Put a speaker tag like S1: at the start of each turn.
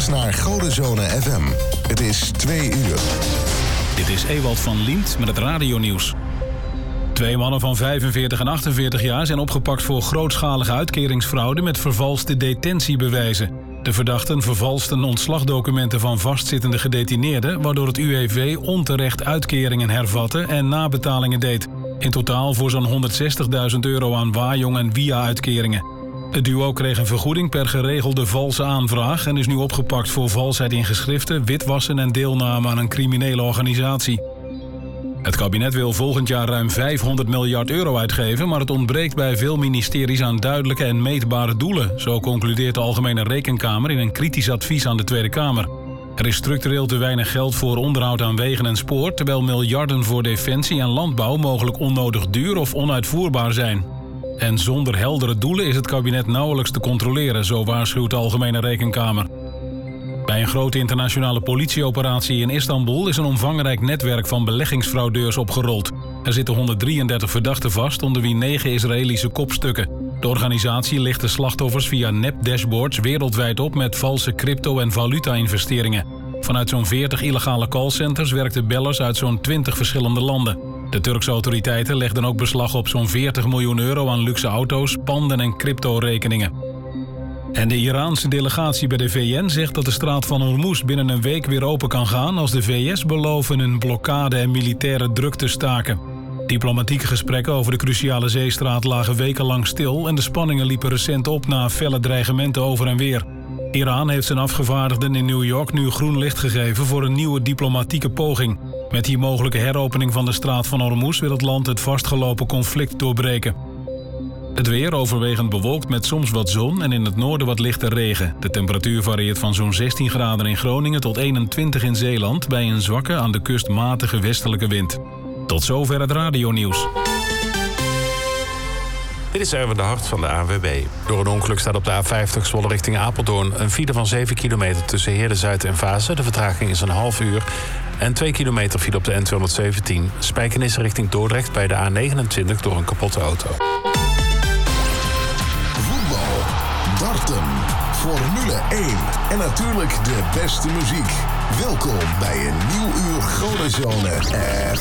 S1: eens naar Godenzone FM. Het is 2 uur.
S2: Dit is Ewald van Liemt met het radionieuws. 2 mannen van 45 en 48 jaar zijn opgepakt voor grootschalige uitkeringsfraude met vervalste detentiebewijzen. De verdachten vervalsten ontslagdocumenten van vastzittende gedetineerden, waardoor het UWV onterecht uitkeringen hervatte en nabetalingen deed. In totaal voor zo'n €160.000 aan Wajong en WIA-uitkeringen. Het duo kreeg een vergoeding per geregelde valse aanvraag en is nu opgepakt voor valsheid in geschriften, witwassen en deelname aan een criminele organisatie. Het kabinet wil volgend jaar ruim €500 miljard uitgeven, maar het ontbreekt bij veel ministeries aan duidelijke en meetbare doelen. Zo concludeert de Algemene Rekenkamer in een kritisch advies aan de Tweede Kamer. Er is structureel te weinig geld voor onderhoud aan wegen en spoor, terwijl miljarden voor defensie en landbouw mogelijk onnodig duur of onuitvoerbaar zijn. En zonder heldere doelen is het kabinet nauwelijks te controleren, zo waarschuwt de Algemene Rekenkamer. Bij een grote internationale politieoperatie in Istanbul is een omvangrijk netwerk van beleggingsfraudeurs opgerold. Er zitten 133 verdachten vast, onder wie 9 Israëlische kopstukken. De organisatie licht de slachtoffers via nep-dashboards wereldwijd op met valse crypto- en valuta-investeringen. Vanuit zo'n 40 illegale callcenters werkten bellers uit zo'n 20 verschillende landen. De Turkse autoriteiten legden ook beslag op zo'n €40 miljoen aan luxe auto's, panden en crypto-rekeningen. En de Iraanse delegatie bij de VN zegt dat de straat van Hormuz binnen een week weer open kan gaan als de VS beloven een blokkade en militaire druk te staken. Diplomatieke gesprekken over de cruciale zeestraat lagen wekenlang stil en de spanningen liepen recent op na felle dreigementen over en weer. Iran heeft zijn afgevaardigden in New York nu groen licht gegeven voor een nieuwe diplomatieke poging. Met die mogelijke heropening van de straat van Hormuz wil het land het vastgelopen conflict doorbreken. Het weer overwegend bewolkt met soms wat zon en in het noorden wat lichte regen. De temperatuur varieert van zo'n 16 graden in Groningen tot 21 in Zeeland bij een zwakke aan de kust matige westelijke wind. Tot zover het radionieuws.
S3: Dit is Erwin de Hart van de ANWB. Door een ongeluk staat op de A50 Zwolle richting Apeldoorn een file van 7 kilometer tussen Heerde-Zuid en Vaassen. De vertraging is een half uur. En 2 kilometer file op de N217. Spijkenisse richting Dordrecht bij de A29 door een kapotte auto.
S1: Darten, Formule 1 en natuurlijk de beste muziek. Welkom bij een nieuw uur Godenzone FM.